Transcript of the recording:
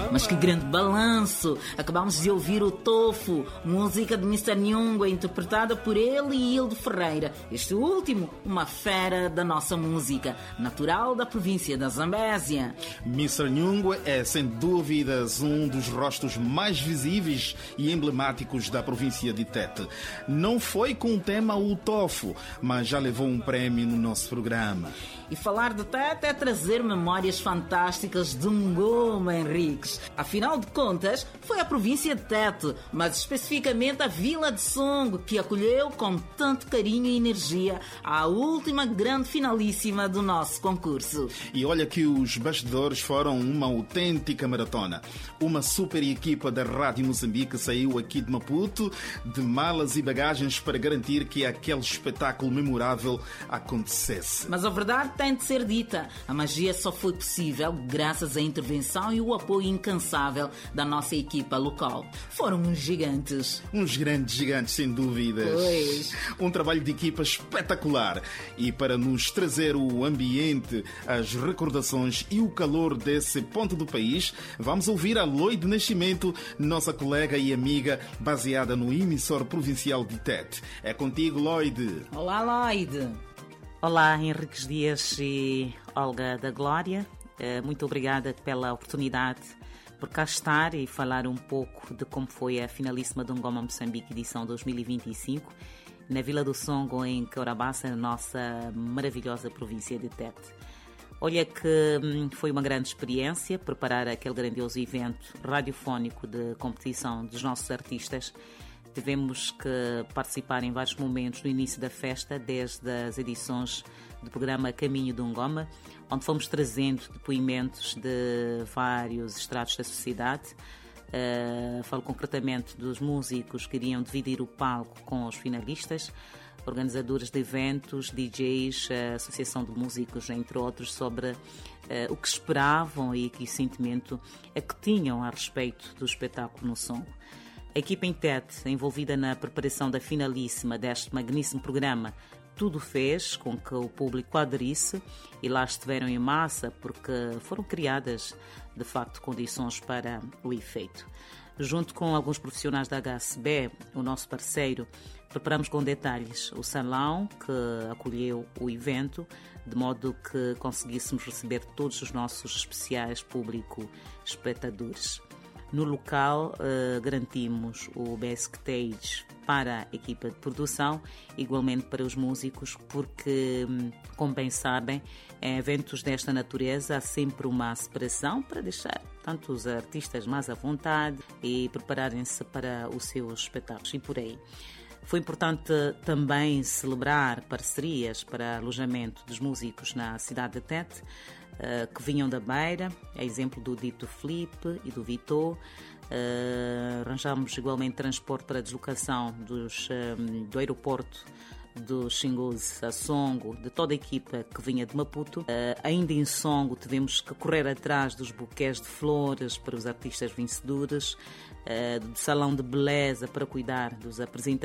Mas que grande balanço! Acabamos de ouvir o Tofu, música de Mr. Nyungwe, interpretada por ele e Hildo Ferreira. Este último, uma fera da nossa música, natural da província da Zambésia. Mr. Nyungwe é, sem dúvidas, um dos rostos mais visíveis e emblemáticos da província de Tete. Não foi com o tema o Tofu, mas já levou um prémio no nosso programa. E falar de Tete é trazer memórias fantásticas de Ngoma, Henriques. Afinal de contas, foi a província de Tete, mas especificamente a Vila de Songo, que acolheu com tanto carinho e energia a última grande finalíssima do nosso concurso. E olha que os bastidores foram uma autêntica maratona. Uma super equipa da Rádio Moçambique saiu aqui de Maputo de malas e bagagens para garantir que aquele espetáculo memorável acontecesse. Mas a verdade tem de ser dita. A magia só foi possível graças à intervenção e o apoio incansável da nossa equipa local. Foram uns gigantes. Uns grandes gigantes, sem dúvidas. Pois. Um trabalho de equipa espetacular. E para nos trazer o ambiente, as recordações e o calor desse ponto do país, vamos ouvir a Loide Nascimento, nossa colega e amiga, baseada no emissor provincial de Tete. É contigo, Loide. Olá, Loide. Olá, Henriques Dias e Olga da Glória. Muito obrigada pela oportunidade por cá estar e falar um pouco de como foi a finalíssima do Ngoma Moçambique edição 2025 na Vila do Songo, em Caurabaça, na nossa maravilhosa província de Tete. Olha que foi uma grande experiência preparar aquele grandioso evento radiofónico de competição dos nossos artistas. Tivemos que participar em vários momentos no início da festa, desde as edições do programa Caminho do Ngoma, onde fomos trazendo depoimentos de vários estratos da sociedade. Falo concretamente dos músicos que iriam dividir o palco com os finalistas, organizadores de eventos, DJs, a Associação de Músicos, entre outros, sobre o que esperavam e que sentimento é que tinham a respeito do espetáculo no Songo. A equipa em Tete, envolvida na preparação da finalíssima deste magnífico programa, tudo fez com que o público aderisse e lá estiveram em massa porque foram criadas, de facto, condições para o efeito. Junto com alguns profissionais da HSB, o nosso parceiro, preparamos com detalhes o salão que acolheu o evento, de modo que conseguíssemos receber todos os nossos especiais público espectadores. No local, garantimos o backstage para a equipa de produção, igualmente para os músicos, porque, como bem sabem, em eventos desta natureza há sempre uma separação para deixar tanto os artistas mais à vontade e prepararem-se para os seus espetáculos e por aí. Foi importante também celebrar parcerias para alojamento dos músicos na cidade de Tete, que vinham da Beira, a exemplo do Dito Felipe e do Vitor. Arranjamos igualmente transporte para a deslocação do aeroporto do Xingoze a Songo, de toda a equipa que vinha de Maputo. Ainda em Songo tivemos que correr atrás dos buquês de flores para os artistas vencedores, do salão de beleza para cuidar dos apresentadores